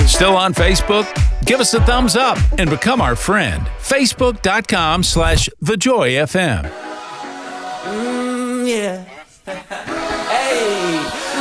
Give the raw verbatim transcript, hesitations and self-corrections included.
Still on Facebook? Give us a thumbs up and become our friend. Facebook.com slash The Joy F M. Mm, yeah.